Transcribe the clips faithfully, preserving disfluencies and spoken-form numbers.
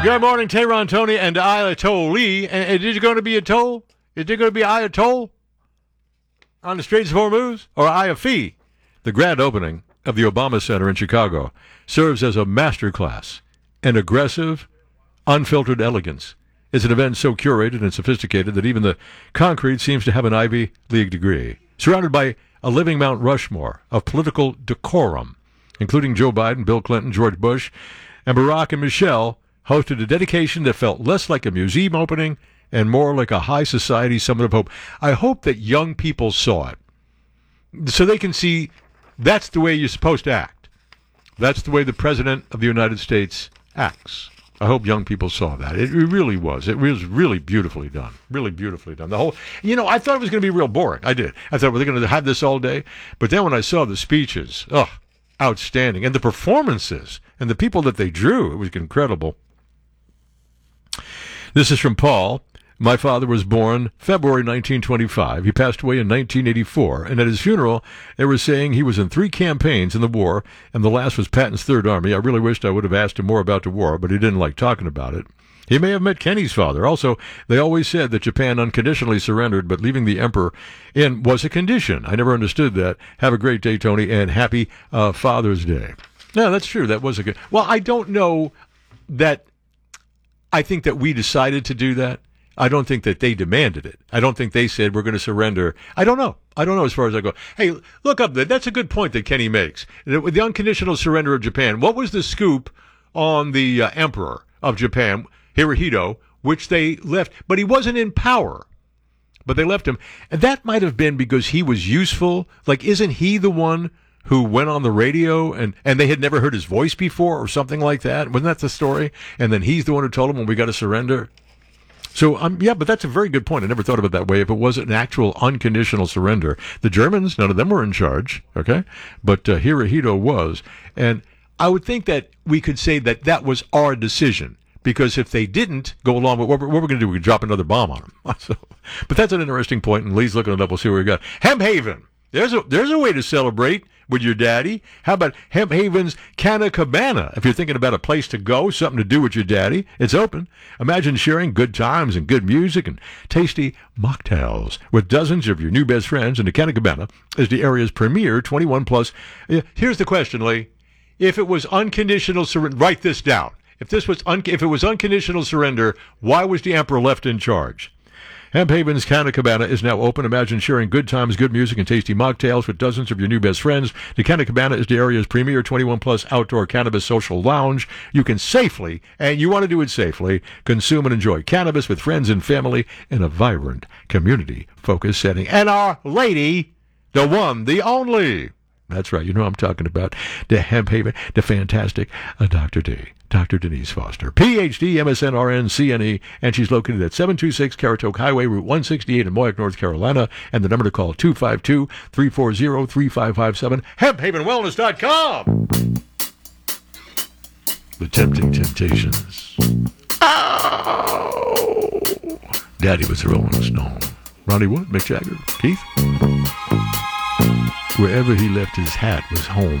Good morning, Tehran, Tony, and Ayatollah. And is it going to be a toll? Is it going to be Ayatollah on the Straits of Hormuz or Ayafi? The grand opening of the Obama Center in Chicago serves as a masterclass in aggressive, unfiltered elegance. It's an event so curated and sophisticated that even the concrete seems to have an Ivy League degree. Surrounded by a living Mount Rushmore of political decorum, including Joe Biden, Bill Clinton, George Bush, and Barack and Michelle, hosted a dedication that felt less like a museum opening and more like a high society summit of hope. I hope that young people saw it so they can see that's the way you're supposed to act. That's the way the President of the United States acts. I hope young people saw that. It really was. It was really beautifully done. Really beautifully done. The whole, you know, I thought it was going to be real boring. I did. I thought, well, they're going to have this all day. But then when I saw the speeches, oh, outstanding. And the performances and the people that they drew, it was incredible. This is from Paul. My father was born February nineteen twenty-five. He passed away in nineteen eighty-four. And at his funeral, they were saying he was in three campaigns in the war, and the last was Patton's Third Army. I really wished I would have asked him more about the war, but he didn't like talking about it. He may have met Kenny's father. Also, they always said that Japan unconditionally surrendered, but leaving the emperor in was a condition. I never understood that. Have a great day, Tony, and happy uh, Father's Day. Yeah, that's true. That was a good... Well, I don't know that... I think that we decided to do that. I don't think that they demanded it. I don't think they said we're going to surrender. I don't know. I don't know as far as I go. Hey, look up there. That's a good point that Kenny makes. The, the unconditional surrender of Japan. What was the scoop on the uh, emperor of Japan, Hirohito, which they left? But he wasn't in power. But they left him. And that might have been because he was useful. Like, isn't he the one who went on the radio and, and they had never heard his voice before or something like that? Wasn't that the story? And then he's the one who told them when we got to surrender. So, um, yeah, but that's a very good point. I never thought of it that way. If it was an actual unconditional surrender, the Germans, none of them were in charge, okay? But uh, Hirohito was. And I would think that we could say that that was our decision, because if they didn't go along with what we're, what we're going to do, we could drop another bomb on them. So, but that's an interesting point, and Lee's looking it up. We'll see what we got. Hemp Haven. There's a, there's a way to celebrate with your daddy. How about Hemp Haven's Canna Cabana? If you're thinking about a place to go, something to do with your daddy, it's open. Imagine sharing good times and good music and tasty mocktails with dozens of your new best friends. And the Canna Cabana is the area's premier twenty-one plus. Here's the question, Lee. If it was unconditional surrender, write this down. If this was un- if it was unconditional surrender, why was the emperor left in charge? Hemp Haven's Canna Cabana is now open. Imagine sharing good times, good music, and tasty mocktails with dozens of your new best friends. The Canna Cabana is the area's premier twenty-one plus outdoor cannabis social lounge. You can safely, and you want to do it safely, consume and enjoy cannabis with friends and family in a vibrant, community-focused setting. And our lady, the one, the only. That's right. You know what I'm talking about. The Hemp Haven, the fantastic uh, Doctor D. Doctor Denise Foster, P H D, M S N, R N, C N E, and she's located at seven two six Caratoke Highway, Route one sixty-eight in Moyock, North Carolina, and the number to call two five two, three four zero, three five five seven, hemp haven wellness dot com. The Tempting Temptations. Oh! Daddy was the Rolling Stone. Ronnie Wood, Mick Jagger, Keith. Wherever he left his hat was home.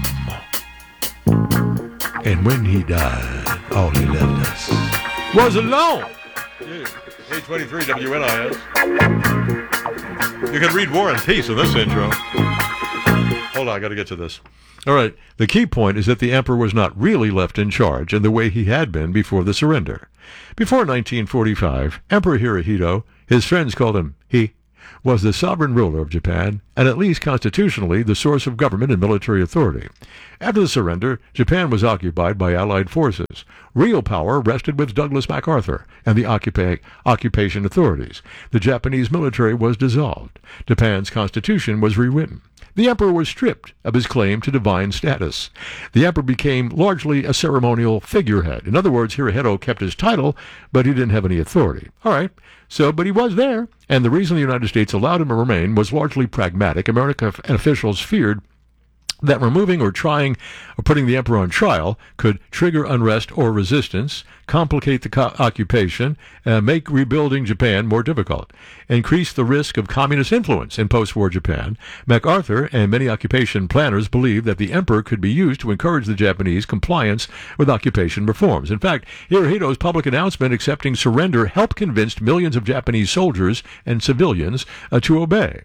And when he died, all he left us was alone. Yeah. eight twenty-three W N I S. You can read War and Peace in this intro. Hold on, I got to get to this. All right. The key point is that the emperor was not really left in charge in the way he had been before the surrender. Before nineteen forty-five, Emperor Hirohito, his friends called him he, was the sovereign ruler of Japan, and at least constitutionally the source of government and military authority. After the surrender, Japan was occupied by Allied forces. Real power rested with Douglas MacArthur and the occupa- occupation authorities. The Japanese military was dissolved. Japan's constitution was rewritten. The emperor was stripped of his claim to divine status. The emperor became largely a ceremonial figurehead. In other words, Hirohito kept his title, but he didn't have any authority. All right, so, but he was there, and the reason the United States allowed him to remain was largely pragmatic. America and officials feared that removing or trying or putting the emperor on trial could trigger unrest or resistance, complicate the co- occupation, uh, make rebuilding Japan more difficult, increase the risk of communist influence in post-war Japan. MacArthur and many occupation planners believed that the emperor could be used to encourage the Japanese compliance with occupation reforms. In fact, Hirohito's public announcement accepting surrender helped convince millions of Japanese soldiers and civilians uh, to obey.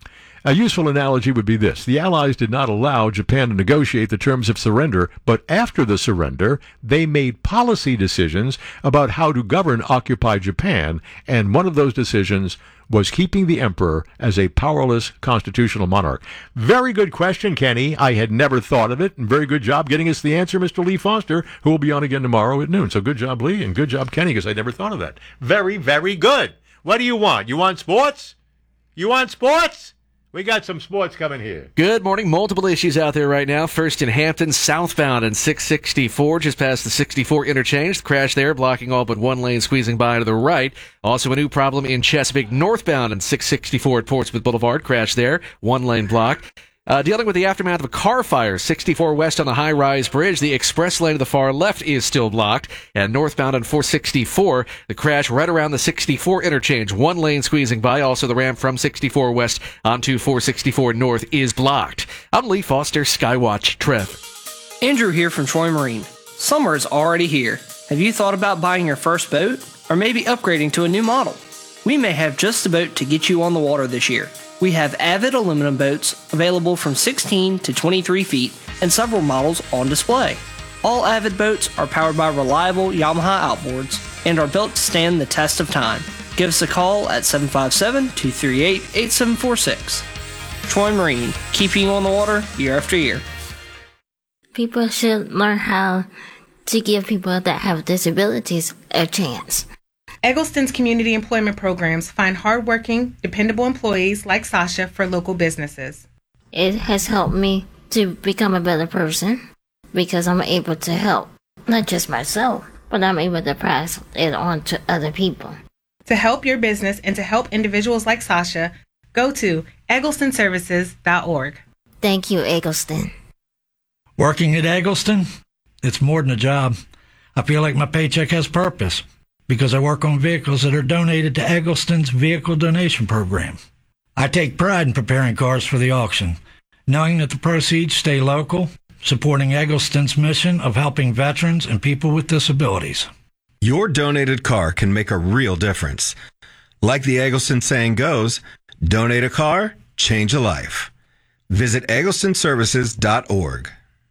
A useful analogy would be this. The Allies did not allow Japan to negotiate the terms of surrender, but after the surrender, they made policy decisions about how to govern occupied Japan, and one of those decisions was keeping the emperor as a powerless constitutional monarch. Very good question, Kenny. I had never thought of it, and very good job getting us the answer, Mister Lee Foster, who will be on again tomorrow at noon. So good job, Lee, and good job, Kenny, because I never thought of that. Very, very good. What do you want? You want sports? You want sports? We got some sports coming here. Good morning. Multiple issues out there right now. First in Hampton, southbound in six sixty-four, just past the sixty-four interchange. The crash there, blocking all but one lane, squeezing by to the right. Also a new problem in Chesapeake, northbound in six sixty-four at Portsmouth Boulevard. Crash there, one lane blocked. Uh, dealing with the aftermath of a car fire, sixty-four west on the high-rise bridge. The express lane to the far left is still blocked. And northbound on four sixty-four, the crash right around the sixty-four interchange. One lane squeezing by. Also, the ramp from sixty-four west onto four sixty-four north is blocked. I'm Lee Foster, Skywatch Trev. Andrew here from Troy Marine. Summer is already here. Have you thought about buying your first boat? Or maybe upgrading to a new model? We may have just the boat to get you on the water this year. We have Avid aluminum boats available from sixteen to twenty-three feet and several models on display. All Avid boats are powered by reliable Yamaha outboards and are built to stand the test of time. Give us a call at seven five seven, two three eight, eight seven four six. Troy Marine, keeping you on the water year after year. People should learn how to give people that have disabilities a chance. Eggleston's community employment programs find hardworking, dependable employees like Sasha for local businesses. It has helped me to become a better person because I'm able to help, not just myself, but I'm able to pass it on to other people. To help your business and to help individuals like Sasha, go to eggleston services dot org. Thank you, Eggleston. Working at Eggleston, it's more than a job. I feel like my paycheck has purpose, because I work on vehicles that are donated to Eggleston's Vehicle Donation Program. I take pride in preparing cars for the auction, knowing that the proceeds stay local, supporting Eggleston's mission of helping veterans and people with disabilities. Your donated car can make a real difference. Like the Eggleston saying goes, donate a car, change a life. Visit eggleston services dot org.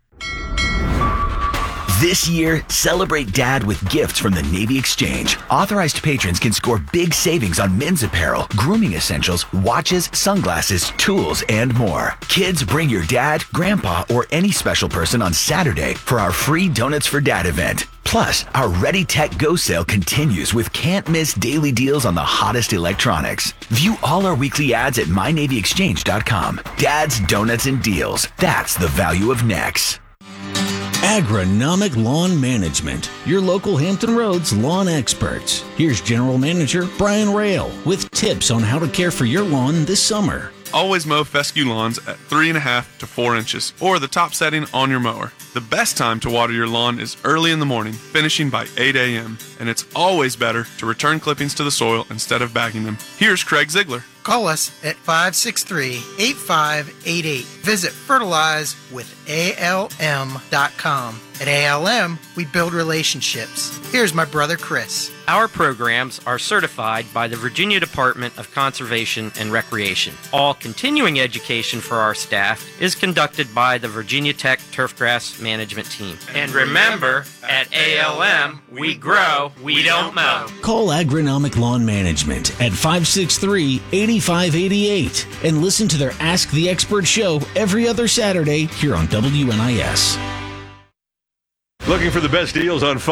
This year, celebrate Dad with gifts from the Navy Exchange. Authorized patrons can score big savings on men's apparel, grooming essentials, watches, sunglasses, tools, and more. Kids, bring your dad, grandpa, or any special person on Saturday for our free Donuts for Dad event. Plus, our Ready Tech Go sale continues with can't-miss daily deals on the hottest electronics. View all our weekly ads at my navy exchange dot com. Dad's Donuts and Deals. That's the value of N E X. Agronomic Lawn Management, your local Hampton Roads lawn experts. Here's General Manager Brian Rail with tips on how to care for your lawn this summer. Always mow fescue lawns at three and a half to four inches, or the top setting on your mower. The best time to water your lawn is early in the morning, finishing by eight a.m., and it's always better to return clippings to the soil instead of bagging them. Here's Craig Ziegler. Call us at five six three, eight five eight eight. Visit fertilize with A L M dot com. At A L M, we build relationships. Here's my brother Chris. Our programs are certified by the Virginia Department of Conservation and Recreation. All continuing education for our staff is conducted by the Virginia Tech Turfgrass Management Team. And remember, at A L M, we grow, we don't mow. Call Agronomic Lawn Management at five six three, eight five eight eight and listen to their Ask the Expert show every other Saturday here on W N I S. Looking for the best deals on